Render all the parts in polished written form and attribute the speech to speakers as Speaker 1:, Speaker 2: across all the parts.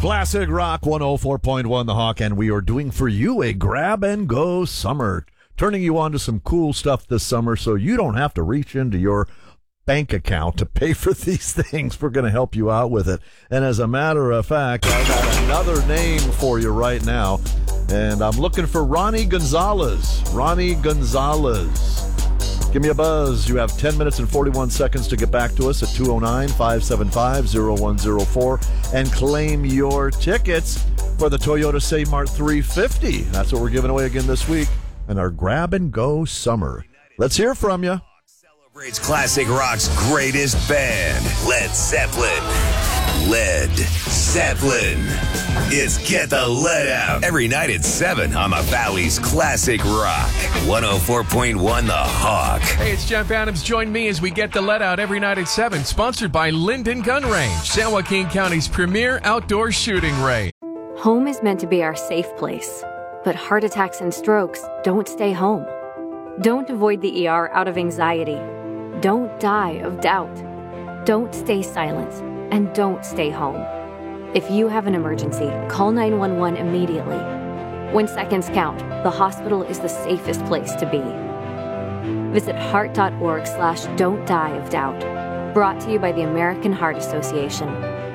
Speaker 1: Classic Rock 104.1 The Hawk, and we are doing for you a grab-and-go summer, turning you on to some cool stuff this summer so you don't have to reach into your bank account to pay for these things. We're going to help you out with it. And as a matter of fact, I've got another name for you right now, and I'm looking for Ronnie Gonzalez. Ronnie Gonzalez. Give me a buzz. You have 10 minutes and 41 seconds to get back to us at 209-575-0104 and claim your tickets for the Toyota Say-Mart 350. That's what we're giving away again this week in our grab-and-go summer. Let's hear from you.
Speaker 2: Celebrates classic rock's greatest band, Led Zeppelin. Led Zeppelin. It's Get the Lead Out every night at 7 on the Valley's Classic Rock 104.1 The Hawk.
Speaker 3: Hey, it's Jeff Adams. Join me as we get the Let Out every night at 7, sponsored by Linden Gun Range, San Joaquin County's premier outdoor shooting range.
Speaker 4: Home is meant to be our safe place, but heart attacks and strokes don't stay home. Don't avoid the ER out of anxiety. Don't die of doubt. Don't stay silent, and don't stay home. If you have an emergency, call 911 immediately. When seconds count, the hospital is the safest place to be. Visit heart.org/don't die of doubt. Brought to you by the American Heart Association.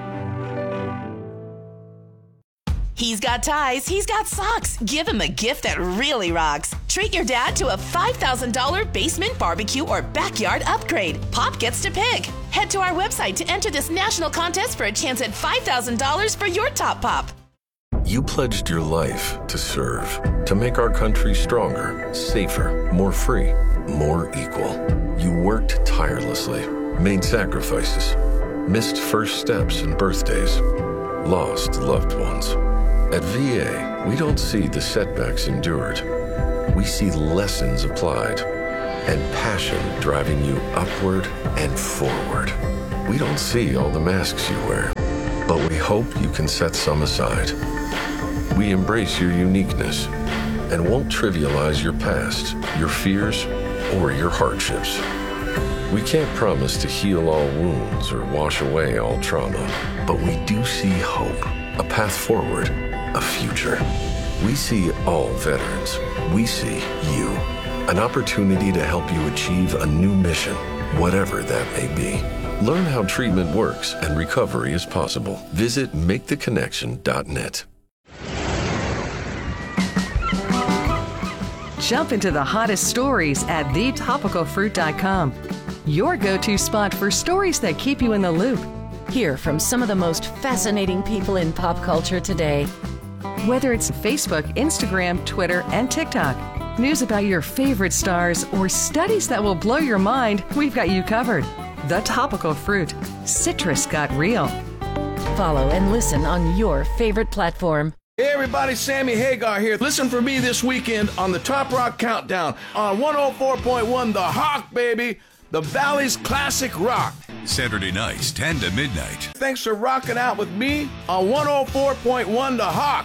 Speaker 5: He's got ties, he's got socks. Give him a gift that really rocks. Treat your dad to a $5,000 basement barbecue or backyard upgrade. Pop gets to pick. Head to our website to enter this national contest for a chance at $5,000 for your top pop.
Speaker 6: You pledged your life to serve, to make our country stronger, safer, more free, more equal. You worked tirelessly, made sacrifices, missed first steps and birthdays, lost loved ones. At VA, we don't see the setbacks endured. We see lessons applied and passion driving you upward and forward. We don't see all the masks you wear, but we hope you can set some aside. We embrace your uniqueness and won't trivialize your past, your fears, or your hardships. We can't promise to heal all wounds or wash away all trauma, but we do see hope, a path forward, a future. We see all veterans. We see you. An opportunity to help you achieve a new mission, whatever that may be. Learn how treatment works and recovery is possible. Visit maketheconnection.net.
Speaker 7: Jump into the hottest stories at thetopicalfruit.com. Your go-to spot for stories that keep you in the loop.
Speaker 8: Hear from some of the most fascinating people in pop culture today.
Speaker 7: Whether it's Facebook, Instagram, Twitter, and TikTok, news about your favorite stars, or studies that will blow your mind, we've got you covered. The Topical Fruit. Citrus got real.
Speaker 8: Follow and listen on your favorite platform.
Speaker 9: Hey everybody, Sammy Hagar here. Listen for me this weekend on the Top Rock Countdown on 104.1 The Hawk, baby. The Valley's Classic Rock.
Speaker 2: Saturday nights, 10 to midnight.
Speaker 9: Thanks for rocking out with me on 104.1 The Hawk.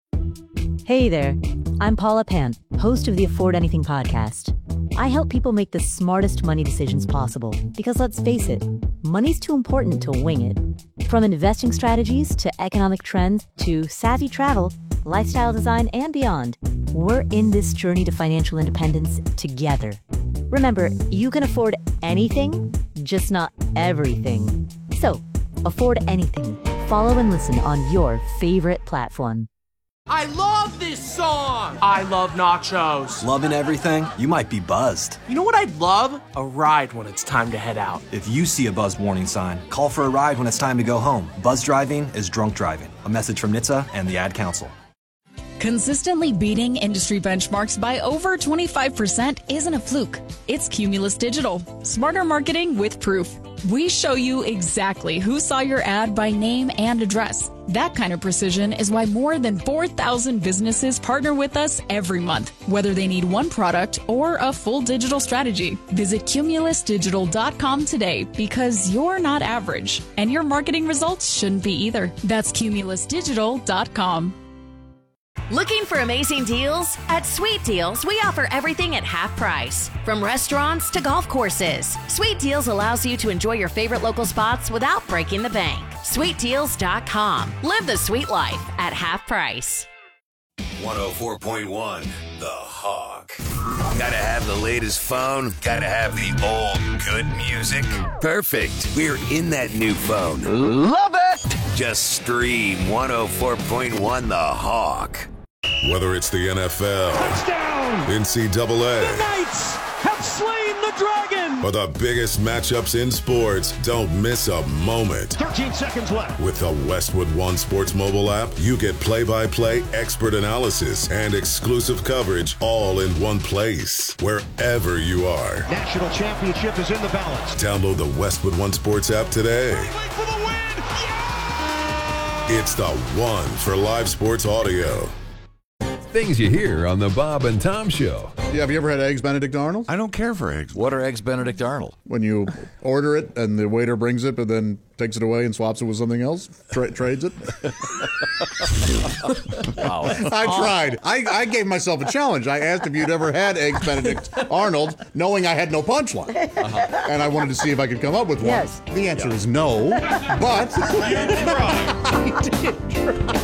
Speaker 10: Hey there, I'm Paula Pan, host of the Afford Anything podcast. I help people make the smartest money decisions possible because let's face it, money's too important to wing it. From investing strategies to economic trends to savvy travel, lifestyle design, and beyond, we're in this journey to financial independence together. Remember, you can afford anything, just not everything. So, afford anything. Follow and listen on your favorite platform.
Speaker 11: I love this song! I love nachos.
Speaker 12: Loving everything? You might be buzzed.
Speaker 11: You know what I'd love? A ride when it's time to head out.
Speaker 12: If you see a buzz warning sign, call for a ride when it's time to go home. Buzz driving is drunk driving. A message from NHTSA and the Ad Council.
Speaker 13: Consistently beating industry benchmarks by over 25% isn't a fluke. It's Cumulus Digital. Smarter marketing with proof. We show you exactly who saw your ad by name and address. That kind of precision is why more than 4,000 businesses partner with us every month, whether they need one product or a full digital strategy. Visit cumulusdigital.com today because you're not average, and your marketing results shouldn't be either. That's cumulusdigital.com.
Speaker 14: Looking for amazing deals? At Sweet Deals, we offer everything at half price, from restaurants to golf courses. Sweet Deals allows you to enjoy your favorite local spots without breaking the bank. SweetDeals.com. Live the sweet life at half price.
Speaker 2: 104.1 The Hawk. Gotta have the latest phone. Gotta have the old good music. Perfect. We're in that new phone.
Speaker 15: Love it!
Speaker 2: Just stream 104.1 The Hawk.
Speaker 16: Whether it's the NFL,
Speaker 15: Touchdown!
Speaker 16: NCAA,
Speaker 15: The Knights have slain the dragon!
Speaker 16: or the biggest matchups in sports, don't miss a moment.
Speaker 15: 13 seconds left.
Speaker 16: With the Westwood One Sports mobile app, you get play-by-play expert analysis and exclusive coverage all in one place, wherever you are.
Speaker 15: National championship is in the balance.
Speaker 16: Download the Westwood One Sports app today.
Speaker 15: For the win! Yeah!
Speaker 16: It's the one for live sports audio.
Speaker 17: Things you hear on the Bob and Tom Show.
Speaker 18: Yeah, have you ever had Eggs Benedict Arnold?
Speaker 19: I don't care for eggs.
Speaker 20: What are Eggs Benedict Arnold?
Speaker 18: When you order it and the waiter brings it but then takes it away and swaps it with something else, trades it.
Speaker 20: Wow.
Speaker 18: I tried. I gave myself a challenge. I asked if you'd ever had Eggs Benedict Arnold, knowing I had no punchline. And I wanted to see if I could come up with one.
Speaker 10: Yes.
Speaker 18: The answer is no, but
Speaker 10: You did try.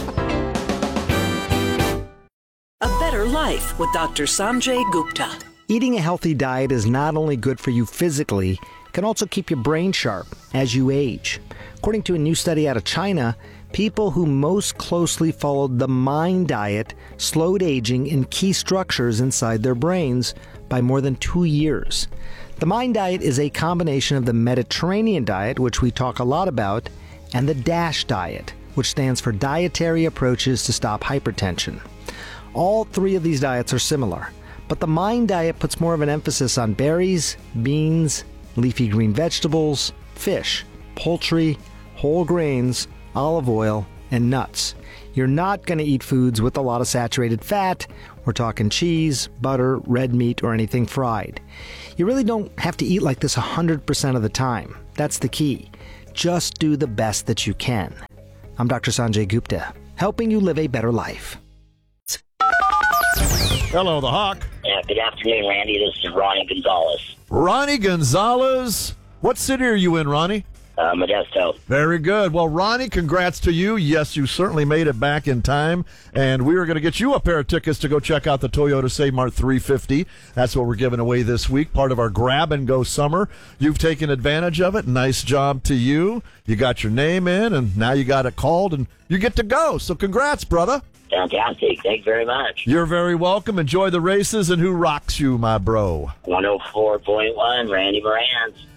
Speaker 21: A Better Life with Dr. Sanjay Gupta.
Speaker 22: Eating a healthy diet is not only good for you physically, it can also keep your brain sharp as you age. According to a new study out of China, people who most closely followed the MIND diet slowed aging in key structures inside their brains by more than 2 years. The MIND diet is a combination of the Mediterranean diet, which we talk a lot about, and the DASH diet, which stands for Dietary Approaches to Stop Hypertension. All three of these diets are similar, but the MIND diet puts more of an emphasis on berries, beans, leafy green vegetables, fish, poultry, whole grains, olive oil, and nuts. You're not going to eat foods with a lot of saturated fat. We're talking cheese, butter, red meat, or anything fried. You really don't have to eat like this 100% of the time. That's the key. Just do the best that you can. I'm Dr. Sanjay Gupta, helping you live a better life.
Speaker 1: Hello, the Hawk.
Speaker 23: Yeah, good afternoon, Randy. This is Ronnie Gonzalez.
Speaker 1: Ronnie Gonzalez. What city are you in, Ronnie?
Speaker 23: Modesto.
Speaker 1: Very good. Well, Ronnie, congrats to you. Yes, you certainly made it back in time. And we are going to get you a pair of tickets to go check out the Toyota Save Mart 350. That's what we're giving away this week, part of our Grab and Go Summer. You've taken advantage of it. Nice job to you. You got your name in, and now you got it called, and you get to go. So congrats, brother.
Speaker 23: Fantastic. Thank you very much.
Speaker 1: You're very welcome. Enjoy the races, and who rocks you, my bro?
Speaker 23: 104.1, Randy Morans.